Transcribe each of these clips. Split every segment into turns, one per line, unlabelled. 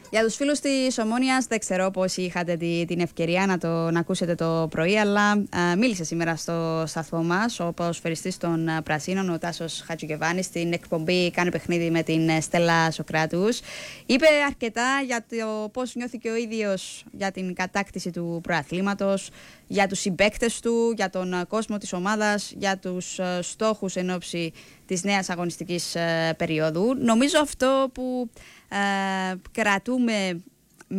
Για τους φίλους της Ομόνοιας, δεν ξέρω πόσοι είχατε την ευκαιρία να τον ακούσετε το πρωί, αλλά μίλησε σήμερα στο σταθμό μας ο ποδοσφαιριστής των Πρασίνων, ο Τάσος Χατζηγεβάνης, στην εκπομπή «Κάνε παιχνίδι» με την Στέλλα Σοκράτους. Είπε αρκετά για το πώς νιώθει και ο ίδιος για την κατάκτηση του προαθλήματος, για τους συμπαίκτες του, για τον κόσμο της ομάδας, για τους στόχους εν ώψη της νέας αγωνιστικής περίοδου. Νομίζω αυτό που κρατούμε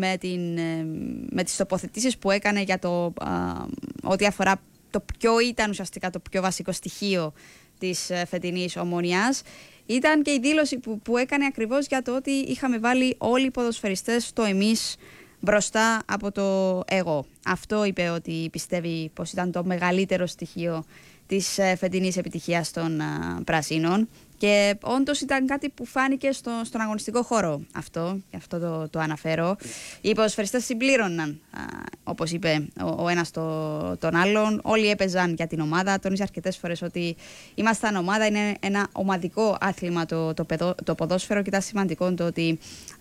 με τις τοποθετήσεις που έκανε για το ό,τι αφορά το ποιο ήταν ουσιαστικά το πιο βασικό στοιχείο της φετινής Ομόνοιας, ήταν και η δήλωση που έκανε ακριβώς για το ότι είχαμε βάλει όλοι οι ποδοσφαιριστές το εμείς μπροστά από το εγώ. Αυτό είπε ότι πιστεύει πως ήταν το μεγαλύτερο στοιχείο της φετινής επιτυχίας των Πρασίνων. Και όντως ήταν κάτι που φάνηκε στον αγωνιστικό χώρο αυτό, γι' αυτό το αναφέρω. Οι ποδοσφαιριστές συμπλήρωναν, όπως είπε ο ένας τον άλλον. Όλοι έπαιζαν για την ομάδα. Τόνισε αρκετές φορές ότι ήμασταν ομάδα, είναι ένα ομαδικό άθλημα το ποδόσφαιρο και ήταν σημαντικό το ότι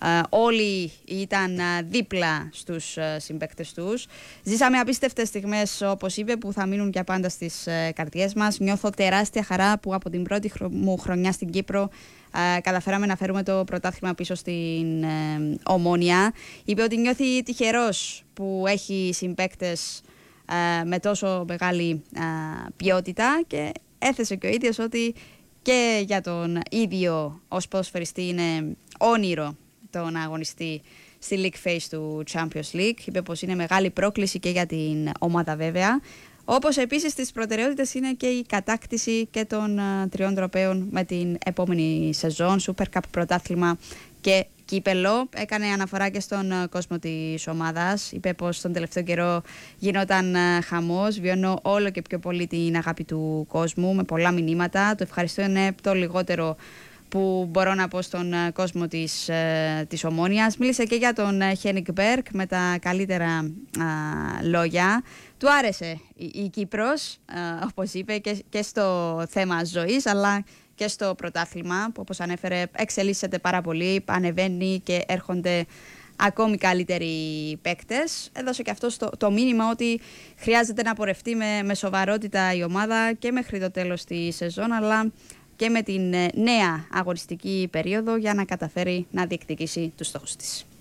όλοι ήταν δίπλα στους συμπαίκτες τους. Ζήσαμε απίστευτες στιγμές, όπως είπε, που θα μείνουν για πάντα στις καρδιές μας. Νιώθω τεράστια χαρά που από την πρώτη μου χρονιά στην Κύπρο καταφέραμε να φέρουμε το πρωτάθλημα πίσω στην Ομόνια. Είπε ότι νιώθει τυχερός που έχει συμπαίκτες με τόσο μεγάλη ποιότητα και έθεσε και ο ίδιος ότι και για τον ίδιο ως ποδοσφαιριστή είναι όνειρο το να αγωνιστεί στη League Phase του Champions League. Είπε πως είναι μεγάλη πρόκληση και για την ομάδα βέβαια. Όπως επίσης τις προτεραιότητες είναι και η κατάκτηση και των 3 τροπαίων με την επόμενη σεζόν, Super Cup, πρωτάθλημα και κύπελο. Έκανε αναφορά και στον κόσμο της ομάδας. Είπε πως τον τελευταίο καιρό γινόταν χαμός. Βιώνω όλο και πιο πολύ την αγάπη του κόσμου με πολλά μηνύματα. Το ευχαριστώ είναι το λιγότερο που μπορώ να πω στον κόσμο της Ομόνοιας. Μίλησε και για τον Χένικ Μπέρκ με τα καλύτερα λόγια. Του άρεσε η Κύπρος, όπως είπε, και στο θέμα ζωής, αλλά και στο πρωτάθλημα, που όπως ανέφερε εξελίσσεται πάρα πολύ, ανεβαίνει και έρχονται ακόμη καλύτεροι παίκτες. Έδωσε και αυτό το μήνυμα ότι χρειάζεται να πορευτεί με σοβαρότητα η ομάδα και μέχρι το τέλος της σεζόν, αλλά και με την νέα αγωνιστική περίοδο για να καταφέρει να διεκδικήσει τους στόχους της.